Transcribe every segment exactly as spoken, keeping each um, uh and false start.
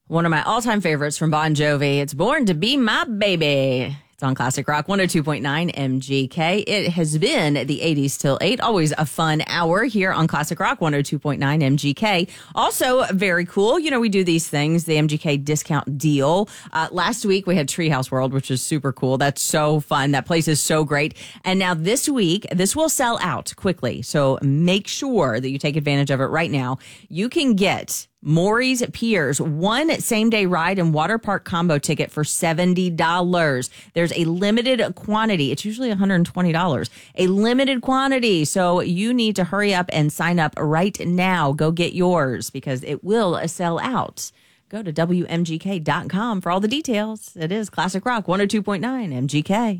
One of my all-time favorites from Bon Jovi. It's Born to Be My Baby. It's on Classic Rock one oh two point nine M G K. It has been the eighties till eight. Always a fun hour here on Classic Rock one oh two point nine M G K. Also very cool. You know, we do these things, the M G K discount deal. Uh, last week we had Treehouse World, which is super cool. That's so fun. That place is so great. And now this week, this will sell out quickly. So make sure that you take advantage of it right now. You can get Maury's Piers, one same-day ride and water park combo ticket for seventy dollars. There's a limited quantity. It's usually one hundred twenty dollars. A limited quantity. So you need to hurry up and sign up right now. Go get yours because it will sell out. Go to W M G K dot com for all the details. It is Classic Rock one oh two point nine M G K.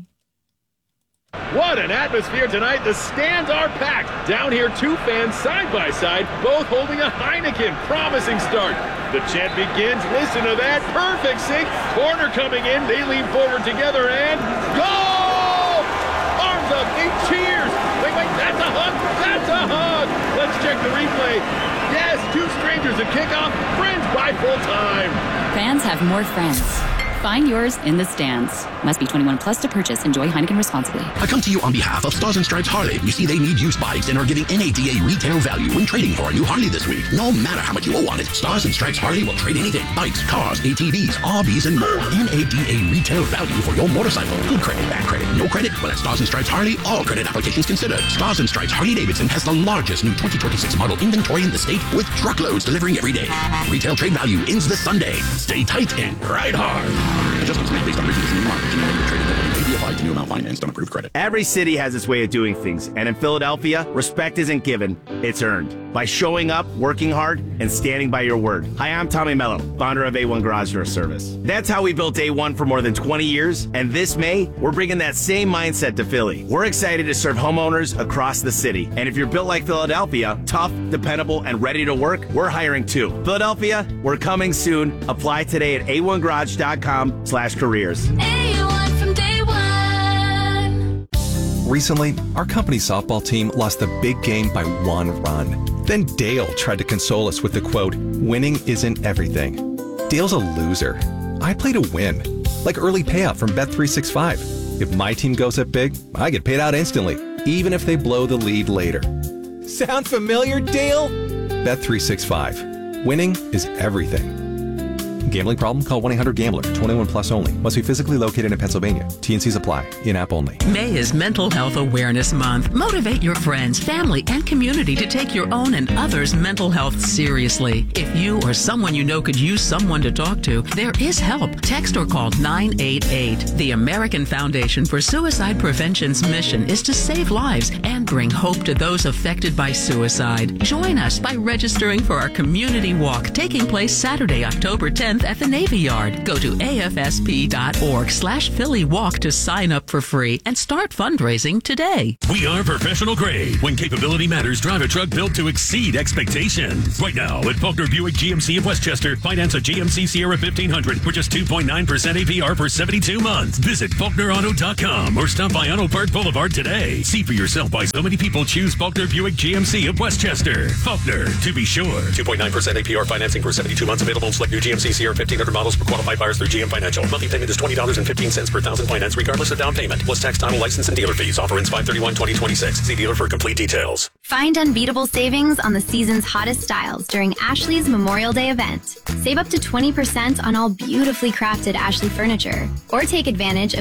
What an atmosphere tonight. The stands are packed. Down here, two fans side by side, both holding a Heineken. Promising start. The chant begins. Listen to that. Perfect sync. Corner coming in. They lean forward together and goal! Arms up. They cheers. Wait, wait. That's a hug. That's a hug. Let's check the replay. Yes, two strangers at kickoff. Friends by full time. Fans have more friends. Find yours in the stands. Must be twenty-one plus to purchase. Enjoy Heineken responsibly. I come to you on behalf of Stars and Stripes Harley. You see, they need used bikes and are giving N A D A retail value when trading for a new Harley this week. No matter how much you owe on it, Stars and Stripes Harley will trade anything. Bikes, cars, A T Vs, R Vs, and more. N A D A retail value for your motorcycle. Good credit, bad credit, no credit. Well, at Stars and Stripes Harley, all credit applications considered. Stars and Stripes Harley-Davidson has the largest new twenty twenty-six model inventory in the state with truckloads delivering every day. Retail trade value ends this Sunday. Stay tight and ride hard. Adjustments made based on reviews and new market. Trading may be applied to new amount financed on approved credit. Every city has its way of doing things, and in Philadelphia, respect isn't given, it's earned. By showing up, working hard, and standing by your word. Hi, I'm Tommy Mello, founder of A one Garage Door Service. That's how we built A one for more than twenty years, and this May, we're bringing that same mindset to Philly. We're excited to serve homeowners across the city, and if you're built like Philadelphia, tough, dependable, and ready to work, we're hiring too. Philadelphia, we're coming soon. Apply today at A one garage dot com slash careers. A one from day one. Recently, our company's softball team lost the big game by one run. Then Dale tried to console us with the quote, "Winning isn't everything." Dale's a loser. I play to win. Like early payout from Bet three sixty-five. If my team goes up big, I get paid out instantly, even if they blow the lead later. Sound familiar, Dale? Bet three sixty-five. Winning is everything. Gambling problem? Call one eight hundred gambler. twenty-one plus only. Must be physically located in Pennsylvania. T and Cs apply. In-app only. May is Mental Health Awareness Month. Motivate your friends, family, and community to take your own and others' mental health seriously. If you or someone you know could use someone to talk to, there is help. Text or call nine eight eight. The American Foundation for Suicide Prevention's mission is to save lives and bring hope to those affected by suicide. Join us by registering for our community walk taking place Saturday, October tenth at the Navy Yard. Go to A F S P dot org slash Philly Walk to sign up for free and start fundraising today. We are professional grade. When capability matters, drive a truck built to exceed expectations. Right now at Faulkner Buick G M C of Westchester, finance a G M C Sierra fifteen hundred for just two point nine percent A P R for seventy-two months. Visit Faulkner Auto dot com or stop by Auto Park Boulevard today. See for yourself why so many people choose Faulkner Buick G M C of Westchester. Faulkner, to be sure. two point nine percent A P R financing for seventy-two months available on select new G M C Sierra fifteen hundred models for qualified buyers through G M Financial. Monthly payment is twenty dollars and fifteen cents per thousand finance regardless of down payment. Plus tax, title, license, and dealer fees. Offer ends five thirty-one twenty twenty-six. See dealer for complete details. Find unbeatable savings on the season's hottest styles during Ashley's Memorial Day event. Save up to twenty percent on all beautifully crafted Ashley furniture. Or take advantage of